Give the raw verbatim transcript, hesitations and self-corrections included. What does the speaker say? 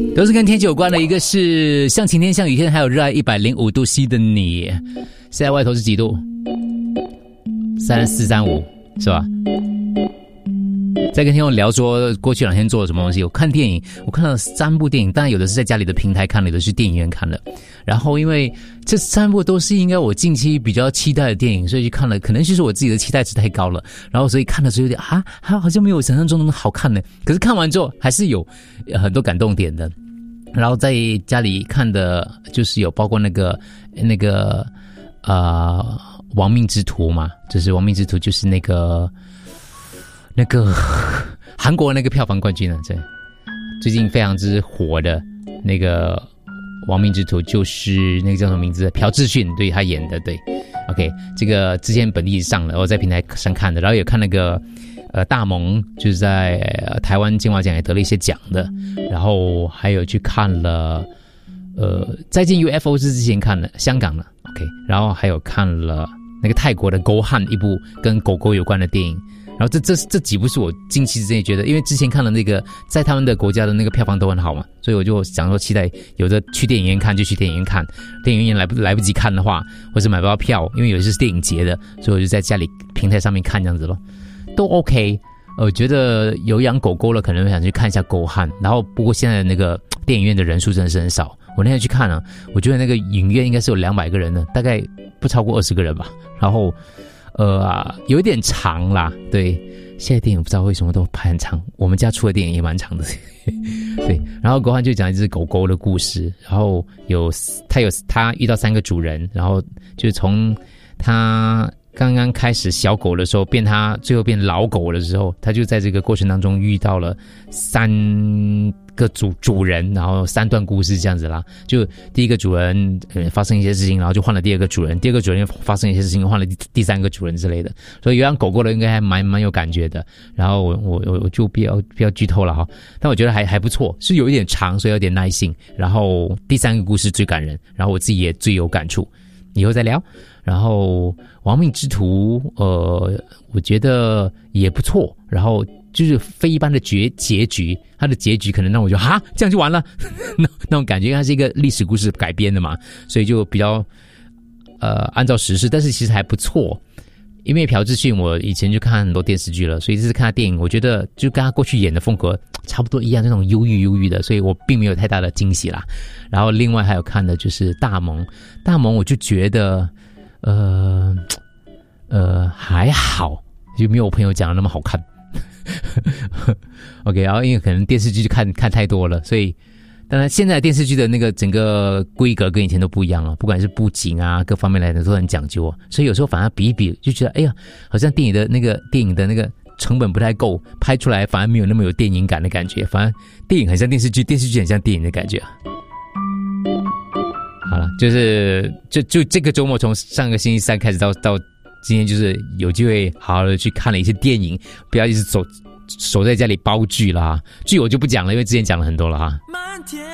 都是跟天气有关的，一个是像晴天像雨天，还有热爱一百零五度 C 的你。现在外头是几度？三十四、三十五是吧？在跟听众聊说过去两天做了什么东西。我看电影，我看了三部电影，当然有的是在家里的平台看了，有的是电影院看了。然后因为这三部都是应该我近期比较期待的电影，所以去看了，可能就是我自己的期待值太高了，然后所以看的时候有点啊，好像没有想象中那么好看呢。可是看完之后还是有很多感动点的。然后在家里看的就是有包括那个那个呃亡命之徒嘛，就是亡命之徒就是那个那个韩国那个票房冠军呢，对，最近非常之火的那个亡命之徒就是那个叫什么名字？朴智勋，对，他演的，对 ，OK， 这个之前本地上了，我在平台上看的，然后也看那个呃大萌，就是在、呃、台湾金马奖也得了一些奖的，然后还有去看了呃再见 U F O 是之前看了香港的 ，OK， 然后还有看了那个泰国的狗汉，一部跟狗狗有关的电影。然后这这这几部是我近期之内觉得，因为之前看了那个在他们的国家的那个票房都很好嘛，所以我就想说期待有的去电影院看就去电影院看，电影院来不来不及看的话，或是买不到票，因为有些是电影节的，所以我就在家里平台上面看这样子咯，都 OK。呃，我觉得有养狗狗了，可能会想去看一下狗汉，然后不过现在的那个电影院的人数真的是很少。我那天去看了、啊，我觉得那个影院应该是有两百个人的，大概不超过二十个人吧，然后。呃、啊，有一点长啦，对，现在电影不知道为什么都拍很长，我们家出的电影也蛮长的，对。然后狗汉就讲一只狗狗的故事，然后有他有他遇到三个主人，然后就是从他刚刚开始小狗的时候，变他最后变老狗的时候，他就在这个过程当中遇到了三个主主人，然后三段故事这样子啦。就第一个主人呃发生一些事情，然后就换了第二个主人，第二个主人又发生一些事情，换了第第三个主人之类的。所以有养狗狗的应该还蛮蛮有感觉的。然后我我我就不要不要剧透了哈，但我觉得还还不错，是有一点长，所以有点耐性。然后第三个故事最感人，然后我自己也最有感触，以后再聊。然后亡命之徒呃我觉得也不错，然后就是非一般的结结局，它的结局可能让我觉得哈这样就完了那, 那种感觉，因为它是一个历史故事改编的嘛，所以就比较呃按照时事，但是其实还不错。因为朴智勋我以前就看很多电视剧了，所以这次看他电影我觉得就跟他过去演的风格差不多一样，那种忧郁忧郁的，所以我并没有太大的惊喜啦。然后另外还有看的就是大萌，大萌我就觉得呃呃还好，就没有我朋友讲的那么好看OK， 然后因为可能电视剧就看看太多了，所以当然现在电视剧的那个整个规格跟以前都不一样了，不管是布景啊各方面来的都很讲究、啊、所以有时候反而比一比就觉得哎呀好像电影的那个电影的那个成本不太够，拍出来反而没有那么有电影感的感觉，反而电影很像电视剧，电视剧很像电影的感觉。好了，就是就就这个周末从上个星期三开始到到今天，就是有机会好好的去看了一些电影，不要一直走守在家里煲剧啦，剧我就不讲了，因为之前讲了很多了哈。